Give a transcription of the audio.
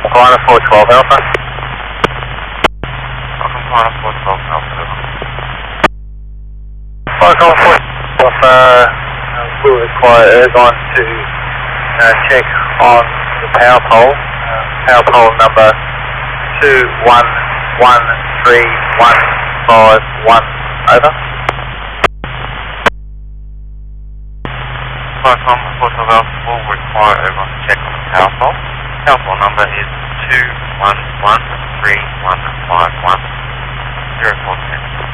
Carolina 412 Alpha. Welcome Carolina 412 Alpha, over. Carolina 412 Alpha, will require Ergon to check on the power pole. Power pole number 211351, over. Welcome 412 Alpha will require everyone to check on the power pole. Power pole number is 2113151 0410.